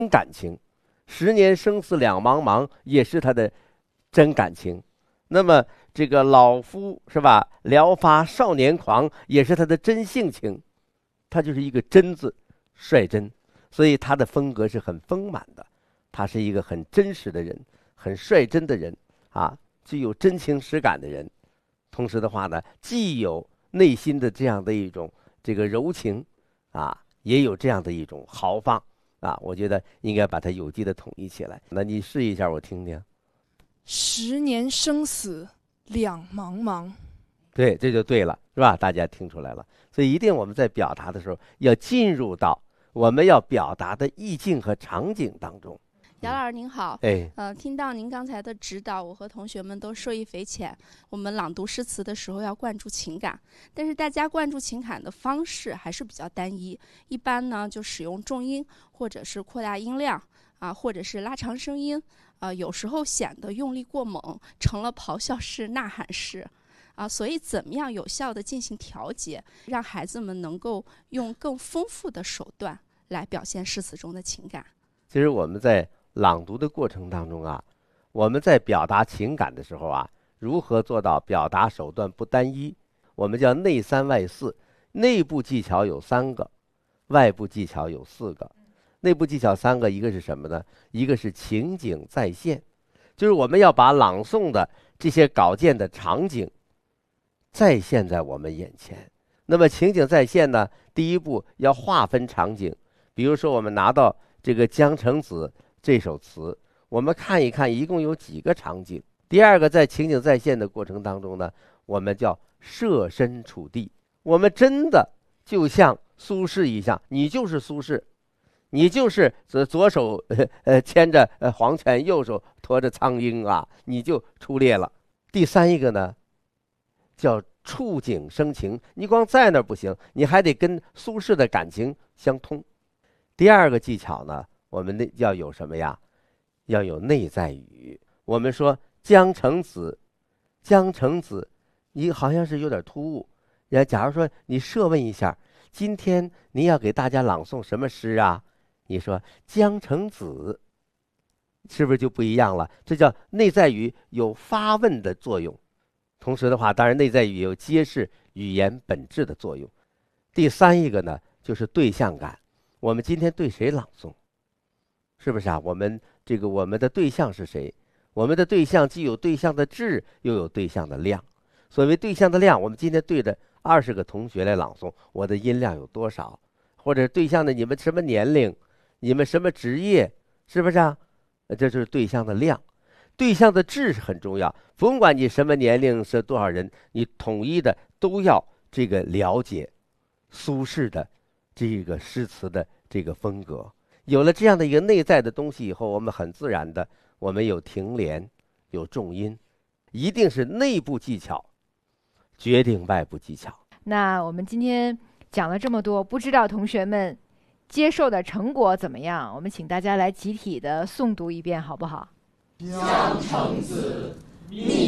感情。十年生死两茫茫也是他的真感情。那么这个老夫是吧，聊发少年狂也是他的真性情。他就是一个真字，率真，所以他的风格是很丰满的。他是一个很真实的人，很率真的人啊，具有真情实感的人。同时的话呢，既有内心的这样的一种这个柔情啊，也有这样的一种豪放啊。我觉得应该把它有机的统一起来。那你试一下，我听听。 十年生死两茫茫。 对，这就对了，是吧？大家听出来了。所以一定我们在表达的时候要进入到我们要表达的意境和场景当中。 姚老师您好，听到您刚才的指导，我和同学们都受益匪浅。我们朗读诗词的时候要灌注情感，但是大家灌注情感的方式还是比较单一。一般呢就使用重音，或者是扩大音量啊，或者是拉长声音啊，有时候显得用力过猛，成了咆哮式、呐喊式啊。所以怎么样有效地进行调节，让孩子们能够用更丰富的手段来表现诗词中的情感？ 其实我们在朗读的过程当中啊，我们在表达情感的时候啊，如何做到表达手段不单一？我们叫内三外四，内部技巧有3个，外部技巧有4个。内部技巧3个，一个是什么呢？一个是情景再现，就是我们要把朗诵的这些稿件的场景再现在我们眼前。那么情景再现呢，第一步要划分场景，比如说我们拿到这个《江城子》这首词，我们看一看一共有几个场景。第二个，在情景再现的过程当中呢，我们叫设身处地，我们真的就像苏轼一样，你就是苏轼，你就是左手牵着黄犬，右手驮着苍鹰啊，你就出列了。第三一个呢，叫触景生情，你光在那儿不行，你还得跟苏轼的感情相通。第二个技巧呢，我们要有什么呀？要有内在语。我们说江城子，江城子，你好像是有点突兀。假如说你设问一下，今天您要给大家朗诵什么诗啊？你说江城子，是不是就不一样了？这叫内在语有发问的作用。同时的话，当然内在语有揭示语言本质的作用。第三一个呢，就是对象感。我们今天对谁朗诵？是不是啊？我们的对象是谁？我们的对象既有对象的质，又有对象的量。所谓对象的量，我们今天对着20个同学来朗诵，我的音量有多少？或者对象的你们什么年龄，你们什么职业，是不是啊？这就是对象的量。对象的质是很重要，甭管你什么年龄，是多少人，你统一的都要这个了解苏轼的这个诗词的这个风格。有了这样的一个内在的东西以后，我们很自然的，我们有停连，有重音，一定是内部技巧决定外部技巧。 那我们今天讲了这么多，不知道同学们接受的成果怎么样？我们请大家来集体的诵读一遍，好不好？ 江城子，密